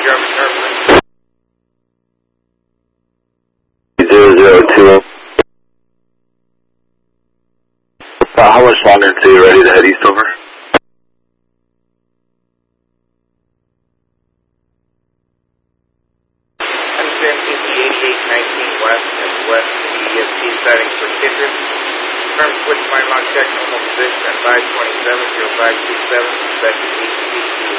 Jarvis Harper. 002. How much longer until you're ready to head east over? Understand CP 8819 west and west to ESP sighting for Citrus. Confirm switch line lock check normal position at 527-0527, suspected HC